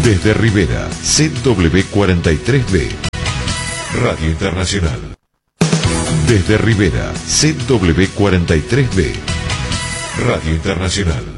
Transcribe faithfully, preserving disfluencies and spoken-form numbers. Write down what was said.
Desde Rivera, C W cuarenta y tres B. Radio Internacional. Desde Rivera, C W cuarenta y tres B. Radio Internacional.